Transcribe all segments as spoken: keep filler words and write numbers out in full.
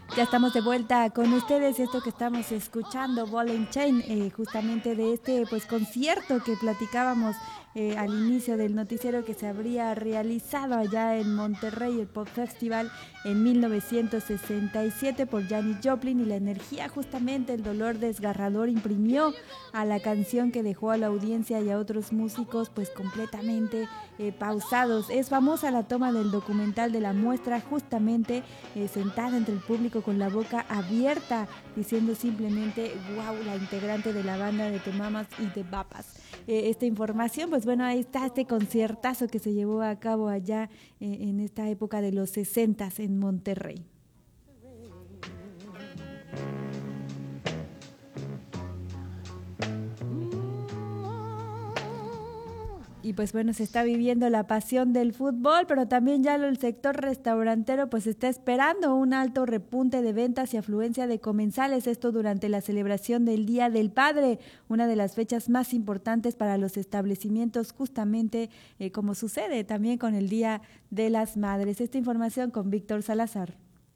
Ya estamos de vuelta con ustedes. Esto que estamos escuchando, Ball and Chain, eh, justamente de este pues concierto que platicábamos eh, al inicio del noticiero que se habría realizado allá en Monterrey, el Pop Festival en mil novecientos sesenta y siete por Janis Joplin, y la energía, justamente el dolor desgarrador imprimió a la canción que dejó a la audiencia y a otros músicos pues completamente eh, pausados. Es famosa la toma del documental de la muestra, justamente eh, sentada entre el público con la boca abierta, diciendo simplemente wow, la integrante de la banda de The Mamas y The Papas. Eh, esta información, pues bueno, ahí está este conciertazo que se llevó a cabo allá eh, en esta época de los sesentas en Monterrey. Y pues bueno, se está viviendo la pasión del fútbol, pero también ya el sector restaurantero pues está esperando un alto repunte de ventas y afluencia de comensales, esto durante la celebración del Día del Padre, una de las fechas más importantes para los establecimientos, justamente eh, como sucede también con el Día de las Madres. Esta información con Víctor Salazar.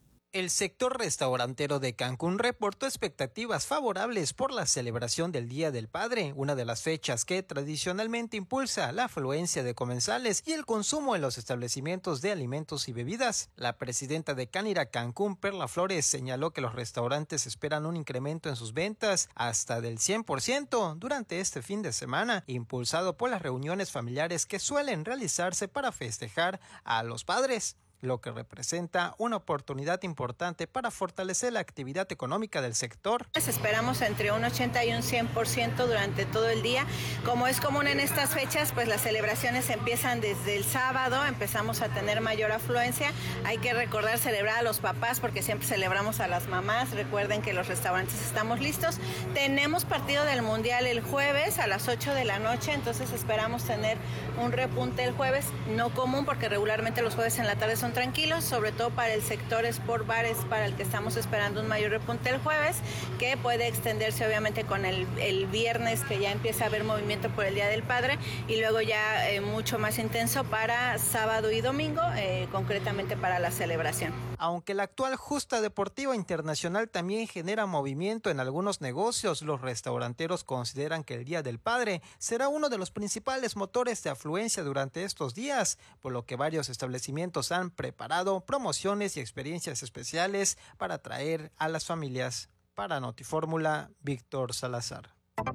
El sector restaurantero de Cancún reportó expectativas favorables por la celebración del Día del Padre, una de las fechas que tradicionalmente impulsa la afluencia de comensales y el consumo en los establecimientos de alimentos y bebidas. La presidenta de Canira Cancún, Perla Flores, señaló que los restaurantes esperan un incremento en sus ventas hasta del cien por ciento durante este fin de semana, impulsado por las reuniones familiares que suelen realizarse para festejar a los padres, lo que representa una oportunidad importante para fortalecer la actividad económica del sector. Esperamos entre un ochenta y un cien por ciento durante todo el día. Como es común en estas fechas, pues las celebraciones empiezan desde el sábado, empezamos a tener mayor afluencia. Hay que recordar celebrar a los papás porque siempre celebramos a las mamás. Recuerden que los restaurantes estamos listos. Tenemos partido del Mundial el jueves a las ocho de la noche, entonces esperamos tener un repunte el jueves, no común porque regularmente los jueves en la tarde son tranquilos, sobre todo para el sector Sport Bares, para el que estamos esperando un mayor repunte el jueves, que puede extenderse obviamente con el, el viernes, que ya empieza a haber movimiento por el Día del Padre, y luego ya eh, mucho más intenso para sábado y domingo, eh, concretamente para la celebración. Aunque la actual justa deportiva internacional también genera movimiento en algunos negocios, los restauranteros consideran que el Día del Padre será uno de los principales motores de afluencia durante estos días, por lo que varios establecimientos han preparado promociones y experiencias especiales para atraer a las familias. Para Notifórmula, Víctor Salazar.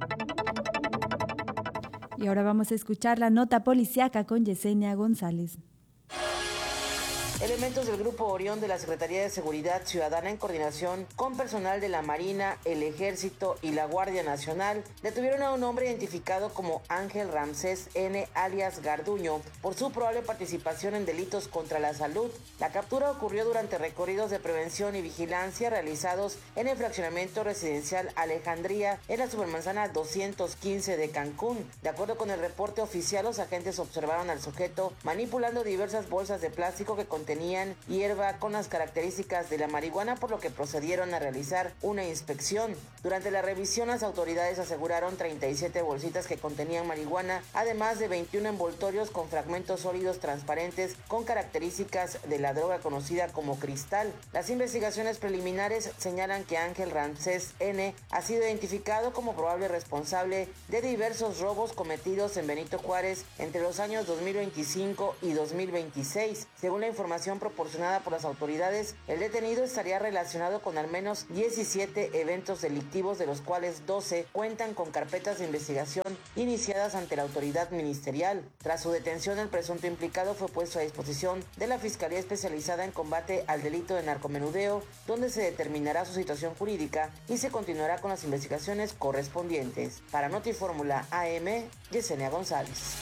Y ahora vamos a escuchar la nota policiaca con Yesenia González. Elementos del Grupo Orión de la Secretaría de Seguridad Ciudadana, en coordinación con personal de la Marina, el Ejército y la Guardia Nacional, detuvieron a un hombre identificado como Ángel Ramsés N., alias Garduño, por su probable participación en delitos contra la salud. La captura ocurrió durante recorridos de prevención y vigilancia realizados en el fraccionamiento residencial Alejandría, en la supermanzana doscientos quince de Cancún. De acuerdo con el reporte oficial, los agentes observaron al sujeto manipulando diversas bolsas de plástico que contenían tenían hierba con las características de la marihuana, por lo que procedieron a realizar una inspección. Durante la revisión, las autoridades aseguraron treinta y siete bolsitas que contenían marihuana, además de veintiún envoltorios con fragmentos sólidos transparentes con características de la droga conocida como cristal. Las investigaciones preliminares señalan que Ángel Ramsés N. ha sido identificado como probable responsable de diversos robos cometidos en Benito Juárez entre los años dos mil veinticinco y dos mil veintiséis. Según la información proporcionada por las autoridades, el detenido estaría relacionado con al menos diecisiete eventos delictivos, de los cuales doce cuentan con carpetas de investigación iniciadas ante la autoridad ministerial. Tras su detención, el presunto implicado fue puesto a disposición de la Fiscalía Especializada en Combate al Delito de Narcomenudeo, donde se determinará su situación jurídica y se continuará con las investigaciones correspondientes. Para Notifórmula A M, Yesenia González.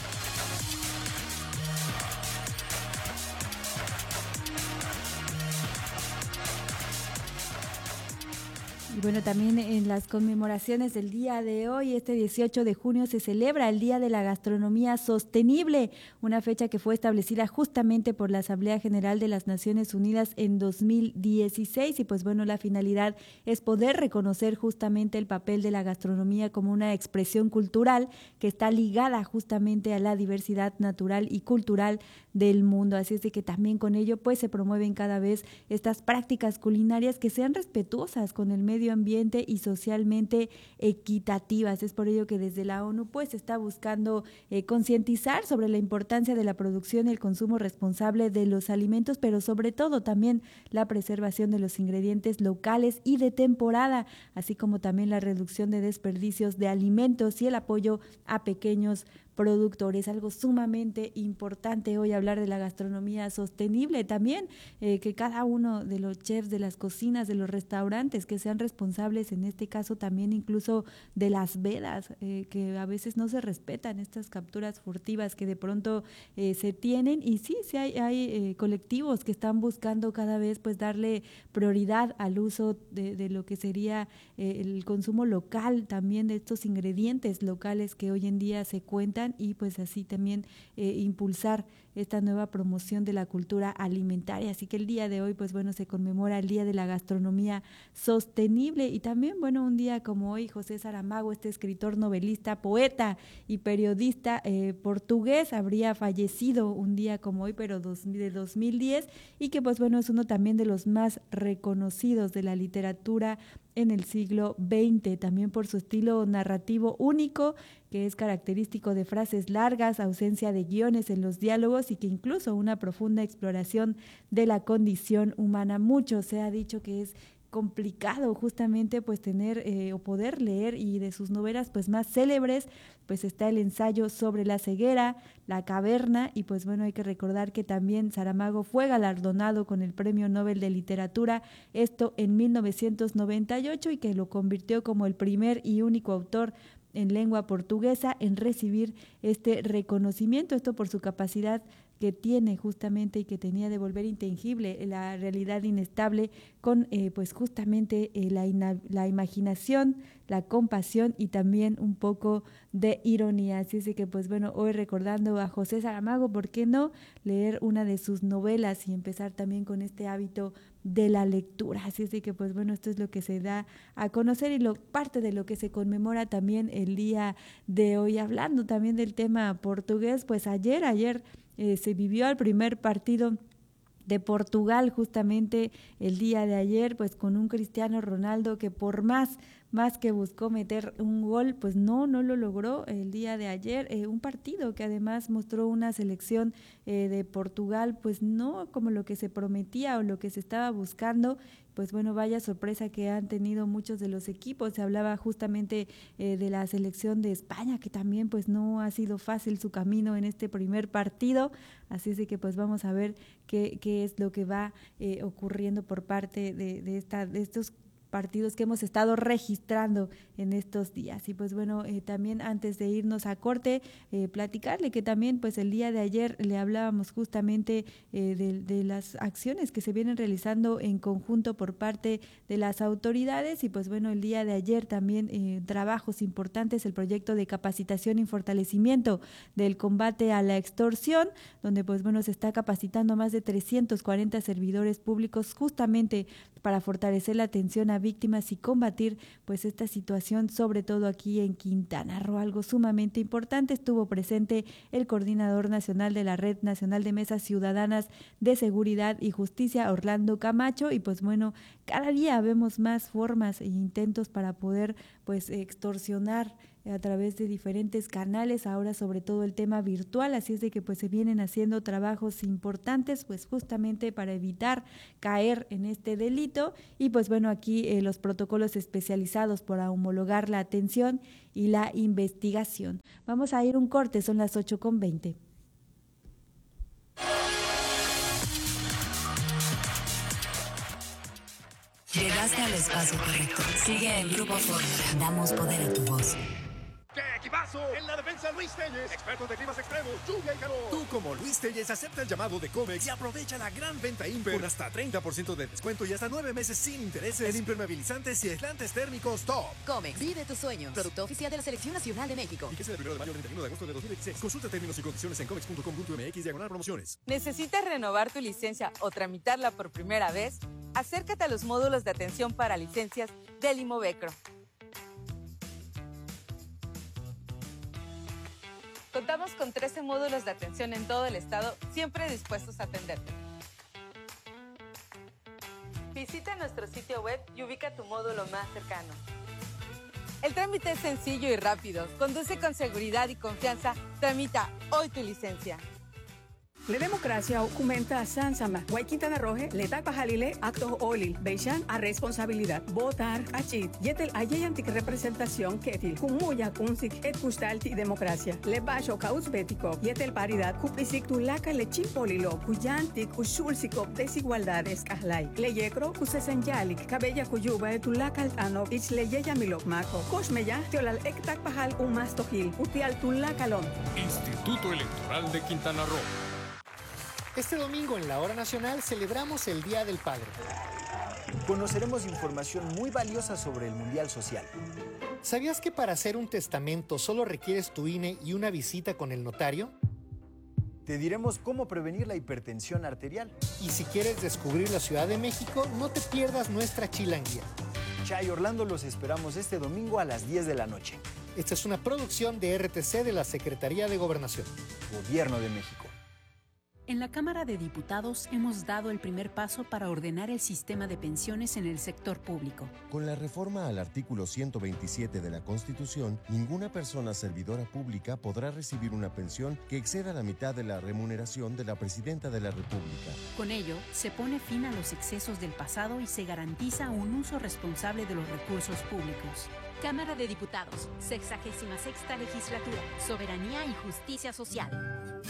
Y bueno, también en las conmemoraciones del día de hoy, este dieciocho de junio, se celebra el Día de la Gastronomía Sostenible, una fecha que fue establecida justamente por la Asamblea General de las Naciones Unidas en dos mil dieciséis. Y pues bueno, la finalidad es poder reconocer justamente el papel de la gastronomía como una expresión cultural que está ligada justamente a la diversidad natural y cultural del mundo. Así es de que también con ello pues se promueven cada vez estas prácticas culinarias que sean respetuosas con el medio ambiente y socialmente equitativas. Es por ello que desde la ONU pues se está buscando eh, concientizar sobre la importancia de la producción y el consumo responsable de los alimentos, pero sobre todo también la preservación de los ingredientes locales y de temporada, así como también la reducción de desperdicios de alimentos y el apoyo a pequeños productores. Algo sumamente importante hoy hablar de la gastronomía sostenible también, eh, que cada uno de los chefs de las cocinas, de los restaurantes, que sean responsables en este caso también incluso de las vedas, eh, que a veces no se respetan, estas capturas furtivas que de pronto eh, se tienen. Y sí, sí hay, hay eh, colectivos que están buscando cada vez pues darle prioridad al uso de, de lo que sería eh, el consumo local, también de estos ingredientes locales que hoy en día se cuentan, y pues así también eh, impulsar esta nueva promoción de la cultura alimentaria. Así que el día de hoy pues bueno, se conmemora el Día de la Gastronomía Sostenible. Y también bueno, un día como hoy, José Saramago, este escritor, novelista, poeta y periodista eh, portugués, habría fallecido un día como hoy, pero dos, de dos mil diez, y que pues bueno, es uno también de los más reconocidos de la literatura en el siglo veinte, también por su estilo narrativo único, que es característico de frases largas, ausencia de guiones en los diálogos y que incluso una profunda exploración de la condición humana. Mucho se ha dicho que es complicado justamente pues tener eh, o poder leer, y de sus novelas pues más célebres pues está el ensayo sobre la ceguera, La caverna, y pues bueno, hay que recordar que también Saramago fue galardonado con el Premio Nobel de Literatura, esto en mil novecientos noventa y ocho, y que lo convirtió como el primer y único autor en lengua portuguesa en recibir este reconocimiento, esto por su capacidad que tiene justamente y que tenía de volver intangible la realidad inestable con eh, pues justamente eh, la, ina- la imaginación, la compasión y también un poco de ironía. Así es de que pues bueno, hoy recordando a José Saramago, ¿por qué no leer una de sus novelas y empezar también con este hábito de la lectura? Así es de que pues bueno, esto es lo que se da a conocer y lo parte de lo que se conmemora también el día de hoy. Hablando también del tema portugués, pues ayer, ayer eh, se vivió el primer partido de Portugal justamente el día de ayer, pues con un Cristiano Ronaldo que por más más que buscó meter un gol, pues no, no lo logró el día de ayer. Eh, un partido que además mostró una selección eh, de Portugal, pues no como lo que se prometía o lo que se estaba buscando. Pues bueno, vaya sorpresa que han tenido muchos de los equipos. Se hablaba justamente eh, de la selección de España, que también pues no ha sido fácil su camino en este primer partido. Así es de que pues vamos a ver qué, qué es lo que va eh, ocurriendo por parte de, de, esta, de estos partidos que hemos estado registrando en estos días. Y pues bueno, eh, también antes de irnos a corte, eh, platicarle que también pues el día de ayer le hablábamos justamente eh, de, de las acciones que se vienen realizando en conjunto por parte de las autoridades. Y pues bueno, el día de ayer también eh, trabajos importantes, el proyecto de capacitación y fortalecimiento del combate a la extorsión, donde pues bueno, se está capacitando más de trescientos cuarenta servidores públicos justamente para fortalecer la atención a víctimas y combatir pues esta situación, sobre todo aquí en Quintana Roo. Algo sumamente importante, estuvo presente el coordinador nacional de la Red Nacional de Mesas Ciudadanas de Seguridad y Justicia, Orlando Camacho, y pues bueno, cada día vemos más formas e intentos para poder pues extorsionar a través de diferentes canales, ahora sobre todo el tema virtual. Así es de que pues se vienen haciendo trabajos importantes pues justamente para evitar caer en este delito. Y pues bueno, aquí eh, los protocolos especializados para homologar la atención y la investigación. Vamos a ir un corte, son las ocho con veinte. Llegaste al espacio correcto. Sigue el Grupo Fórmula. Damos poder a tu voz. ¿Qué? ¿Qué pasa? golazo. En la defensa, Luis Telles, expertos de climas extremos, lluvia y calor. Tú, como Luis Telles, acepta el llamado de Comex y aprovecha la gran venta Imper con hasta treinta por ciento de descuento y hasta nueve meses sin intereses en impermeabilizantes y aislantes térmicos Top. Comex, vive tus sueños. Producto oficial de la Selección Nacional de México. Fíjese del primero de mayo al treinta y uno de agosto de dos mil veintiséis. Consulta términos y condiciones en comex punto com punto m x diagonal promociones. ¿Necesitas renovar tu licencia o tramitarla por primera vez? Acércate a los módulos de atención para licencias del Imovecro. Contamos con trece módulos de atención en todo el estado, siempre dispuestos a atenderte. Visita nuestro sitio web y ubica tu módulo más cercano. El trámite es sencillo y rápido. Conduce con seguridad y confianza. Tramita hoy tu licencia. La democracia aumenta Sansama. Guay Quintana Roo, le da pajalile actos olil. Beishan a responsabilidad. Votar achit. Yetel ayeyantik representación ketil. Kumuya kunsik et kustalti democracia. Le bajo caus bético. Yetel paridad. Kupisik tulaka le chimpolilo. Kuyantik usulsiko desigualdades kahlai. Le yekro kusesenyalik. Cabella kuyuba tulaka altano. Ich le yeya milok mako. Kosmeya teolal ektak pajal umastojil. Utial tulakalon. Instituto Electoral de Quintana Roo. Este domingo en la Hora Nacional celebramos el Día del Padre. Conoceremos información muy valiosa sobre el Mundial Social. ¿Sabías que para hacer un testamento solo requieres tu I N E y una visita con el notario? Te diremos cómo prevenir la hipertensión arterial. Y si quieres descubrir la Ciudad de México, no te pierdas nuestra chilanguía. Chay Orlando, los esperamos este domingo a las diez de la noche. Esta es una producción de R T C de la Secretaría de Gobernación. Gobierno de México. En la Cámara de Diputados hemos dado el primer paso para ordenar el sistema de pensiones en el sector público. Con la reforma al artículo ciento veintisiete de la Constitución, ninguna persona servidora pública podrá recibir una pensión que exceda la mitad de la remuneración de la Presidenta de la República. Con ello, se pone fin a los excesos del pasado y se garantiza un uso responsable de los recursos públicos. Cámara de Diputados, sexagésima sexta legislatura, soberanía y justicia social.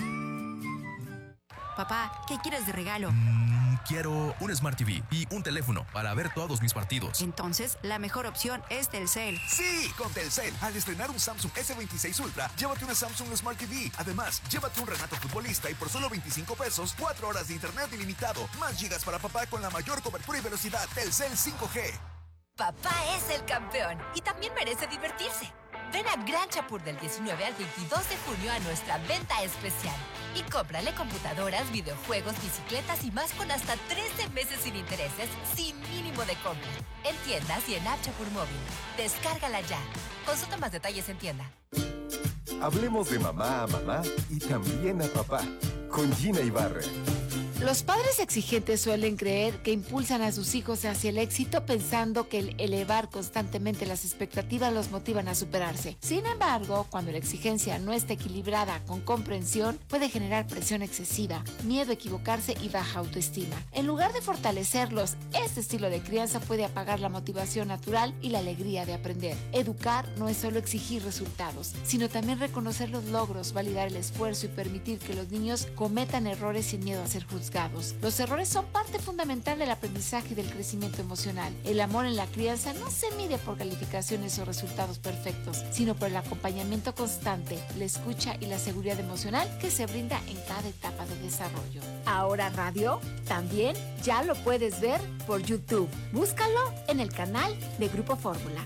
Papá, ¿qué quieres de regalo? Mm, quiero un Smart T V y un teléfono para ver todos mis partidos. Entonces, la mejor opción es Telcel. ¡Sí! Con Telcel, al estrenar un Samsung ese veintiséis Ultra, llévate una Samsung Smart T V. Además, llévate un Renato Futbolista y por solo veinticinco pesos, cuatro horas de internet ilimitado. Más gigas para papá con la mayor cobertura y velocidad. Telcel cinco G. Papá es el campeón y también merece divertirse. Ven a Gran Chapur del diecinueve al veintidós de junio a nuestra venta especial. Y cómprale computadoras, videojuegos, bicicletas y más con hasta trece meses sin intereses, sin mínimo de compra. En tiendas y en App Chapur Móvil. Descárgala ya. Consulta más detalles en tienda. Hablemos de mamá a mamá y también a papá. Con Gina Ibarra. Los padres exigentes suelen creer que impulsan a sus hijos hacia el éxito pensando que el elevar constantemente las expectativas los motivan a superarse. Sin embargo, cuando la exigencia no está equilibrada con comprensión, puede generar presión excesiva, miedo a equivocarse y baja autoestima. En lugar de fortalecerlos, este estilo de crianza puede apagar la motivación natural y la alegría de aprender. Educar no es solo exigir resultados, sino también reconocer los logros, validar el esfuerzo y permitir que los niños cometan errores sin miedo a ser juzgados. Los errores son parte fundamental del aprendizaje y del crecimiento emocional. El amor en la crianza no se mide por calificaciones o resultados perfectos, sino por el acompañamiento constante, la escucha y la seguridad emocional que se brinda en cada etapa de desarrollo. Ahora radio, también ya lo puedes ver por YouTube. Búscalo en el canal de Grupo Fórmula.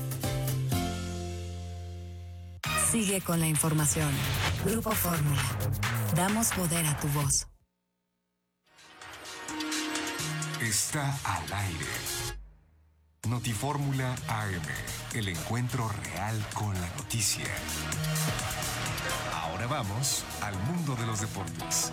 Sigue con la información. Grupo Fórmula. Damos poder a tu voz. Está al aire. Notifórmula A M, el encuentro real con la noticia. Ahora vamos al mundo de los deportes.